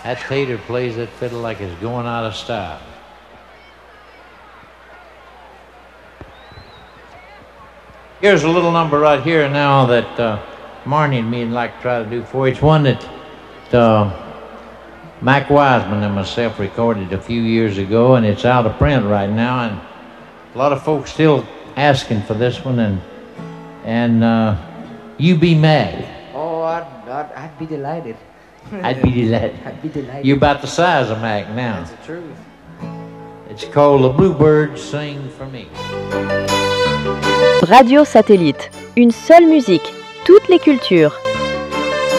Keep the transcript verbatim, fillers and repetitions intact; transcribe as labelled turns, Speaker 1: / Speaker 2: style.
Speaker 1: That tater plays that fiddle like it's going out of style. Here's a little number right here now that uh, Marnie and me would like to try to do for you. It's one that uh, Mac Wiseman and myself recorded a few years ago, and it's out of print right now, and a lot of folks still asking for this one, and and uh, You Be Mad.
Speaker 2: Oh, I'd, I'd, I'd be delighted.
Speaker 1: I'd be delighted.
Speaker 2: I'd be delighted.
Speaker 1: You're about the size of Mac now.
Speaker 2: That's the truth.
Speaker 1: It's called The Bluebirds Sing For Me.
Speaker 3: Radio Satellite, une seule musique, toutes les cultures.